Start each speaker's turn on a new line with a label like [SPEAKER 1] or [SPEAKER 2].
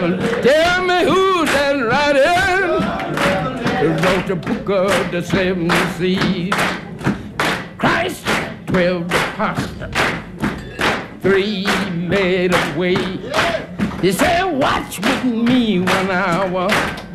[SPEAKER 1] Tell me who's that writer who wrote the book of the seven seas? Christ, 12 apostles, 3 made a way. He said, watch with me 1 hour.